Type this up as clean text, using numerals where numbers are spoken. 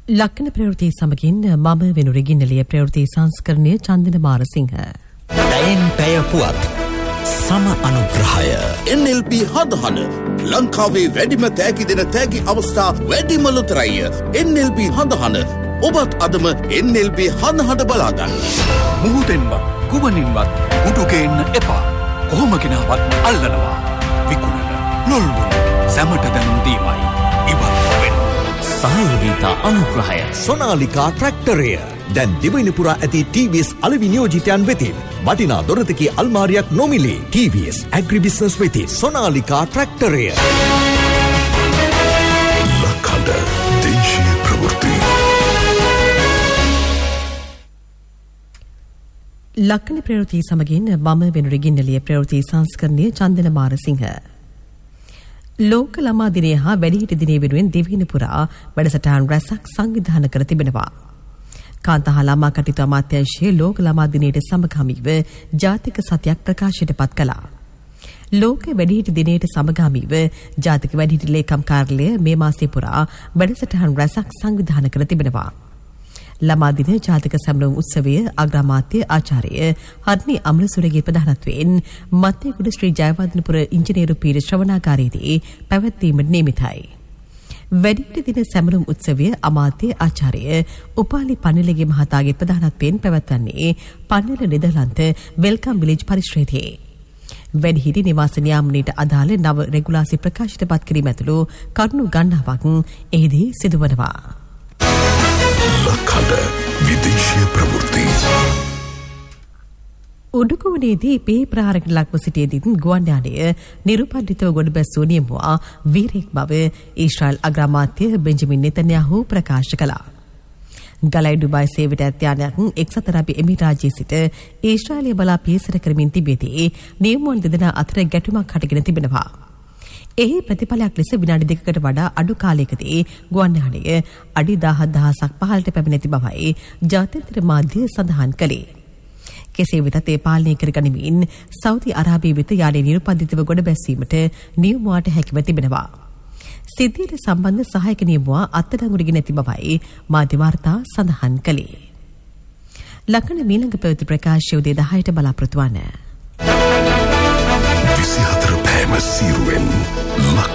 ලක්කන ප්‍රවෘත්ති සමගින් මම වෙනුරගින්නලිය ප්‍රවෘත්ති සංස්කරණය චන්දන මාරසිංහ. දැයෙන් පැය පුවත් සම අනුග්‍රහය NLP හදහන ලංකාවේ වැඩිම තෑගි දෙන තෑගි අවස්ථා වැඩිම ලොතරැය. NLP හදහන ඔබත් අදම NLP හදහට බලාගන්න. මුහුදෙන්වත් ගුවනින්වත් උඩුගේන්න එපා. කොහොමගෙනාවත් අල්ලනවා. විකුණන ලොල්වුන් සැමට දැනුම් දීමයි ඉවත් වෙන්න. සහයෝගීතා අනුග්‍රහය සොනාලිකා ට්‍රැක්ටරය දැන් දිවයිනපුරා ඇති TVS අලෙවි නියෝජිතයන් වෙතින් වටිනා දොරතකී අල්මාරියක් නොමිලේ. TVS ඇග්‍රිබිස්නස් වෙතින් සොනාලිකා ට්‍රැක්ටරය. ලකඩ දේශීය ප්‍රවෘත්ති. ලක්කන ප්‍රවෘත්ති සමගින් මම වෙනුරගින්නලිය ප්‍රවෘත්ති සංස්කරණය චන්දන මාරසිංහ. ලෝක ළමා දිනය හා වැඩිහිටි දිනය වෙනුවෙන් දිවයින පුරා වැඩසටහන් රැසක් සංවිධානය කර තිබෙනවා. කාන්තා ළමා කටයුතු අමාත්‍යාංශයේ ලෝක ළමා දිනයට සමගාමීව ජාතික සතියක් ප්‍රකාශයට පත් කළා. ලෝක වැඩිහිටි දිනයට සමගාමීව ජාතික වැඩිහිටි ලේකම් කාර්යාලය මේ මාසයේ පුරා වැඩසටහන් රැසක් සංවිධානය කර තිබෙනවා. ළමා දින ජාතික සැමරුම් උත්සවය අග්‍රාමාත්‍ය ආචාර්ය හර්නි අමරසූරගේ ප්‍රධානත්වයෙන් මත්තේගොඩ ශ්‍රී ජයවර්ධනපුර ඉංජිනේරු පීඨ ශ්‍රවණාගාරයේදී පැවැත්වීමට නියමිතයි. වැඩිහිටි දින සැමරුම් උත්සවය අමාත්‍ය ආචාර්ය උපාලි පන්නිලගේ මහතාගේ ප්‍රධානත්වයෙන් පැවැත්වන්නේ පන්නිල නෙදර්ලන්ත වෙල්කම් විලේජ් පරිශ්‍රයේදී. වැඩිහිටි නිවාස නියාමනයට අදාළ නව රෙගුලාසි ප්‍රකාශයට පත් කිරීම ඇතුළු කරුණු ගණනාවක් එහිදී සිදුවනවා. ලකඩ විදේශීය ප්‍රවෘත්ති. උඩුකුවනේදී පේ ප්‍රහාරකට ලක්ව සිටියදී ගුවන් යානය නිරුපද්‍රිතව ගොඩ බැස්සූ නියමුවා වීරයෙක් බව ඊශ්‍රායල් අග්‍රාමාත්‍ය බෙන්ජමින් නෙතන්යාහු ප්‍රකාශ කළා. ගලයි ඩුබායි සේවයට ඇත් යානයක් එක්සත් අරාබි එමිරාජයේ සිට ඊශ්‍රායලය බලා පියසර කරමින් තිබෙදී නියමුවන් දෙදෙනා අතර ගැටුමක් හටගෙන තිබෙනවා. එහි ප්‍රතිඵලයක් ලෙස විනාඩි 2කට වඩා අඩු කාලයකදී ගුවන් යානය අඩි 10000ක් පහළට පැමිණ ඇති බවයි ජාත්‍යන්තර මාධ්‍ය සඳහන් කළේ. කෙසේ වෙතත් ඒ පාලනය කර ගනිමින් සෞදි අරාබිය වෙත යානය නිරුපද්‍රිතව ගොඩ බැස්සීමට නියමුවාට හැකිව තිබෙනවා. සිද්ධියට සම්බන්ධ සහායක නියමුවා අත්අඩංගුවට ගෙන ඇති බවයි මාධ්‍ය වාර්තා සඳහන් කළේ. ලක්කන මීළඟ ප්‍රවෘත්ති ප්‍රකාශය උදේ 10ට බලාපොරොත්තු වන්න. 24 පෑම සීරුවෙන් ලක්